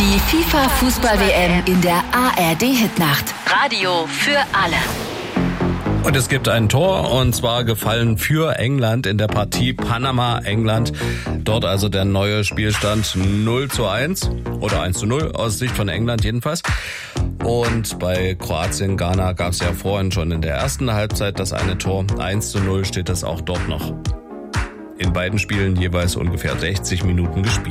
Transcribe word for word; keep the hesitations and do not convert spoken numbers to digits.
Die FIFA-Fußball-W M in der A R D-Hitnacht. Radio für alle. Und es gibt ein Tor, und zwar gefallen für England in der Partie Panama-England. Dort also der neue Spielstand null zu eins oder eins zu null aus Sicht von England jedenfalls. Und bei Kroatien-Ghana gab es ja vorhin schon in der ersten Halbzeit das eine Tor. eins zu null steht das auch dort noch. In beiden Spielen jeweils ungefähr sechzig Minuten gespielt.